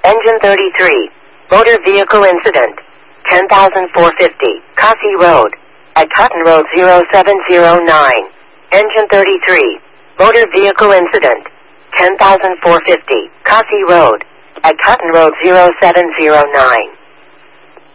Engine 33. Motor vehicle incident. 10,450. Kasi Road. At Cotton Road 0709. Engine 33. Motor vehicle incident. 10,450. Kasi Road. At Cotton Road 0709.